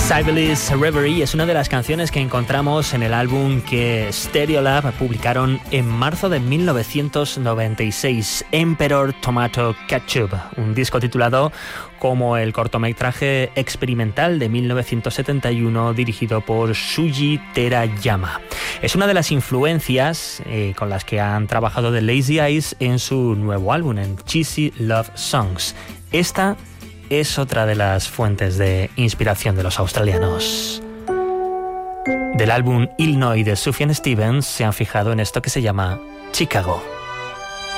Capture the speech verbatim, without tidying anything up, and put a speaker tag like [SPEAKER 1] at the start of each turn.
[SPEAKER 1] Sibelius Reverie es una de las canciones que encontramos en el álbum que Stereolab publicaron en marzo de mil novecientos noventa y seis, Emperor Tomato Ketchup, un disco titulado como el cortometraje experimental de mil novecientos setenta y uno dirigido por Shuji Terayama. Es una de las influencias eh, con las que han trabajado The Lazy Eyes en su nuevo álbum, en Cheesy Love Songs. Esta es otra de las fuentes de inspiración de los australianos. Del álbum Illinois de Sufjan Stevens se han fijado en esto que se llama Chicago.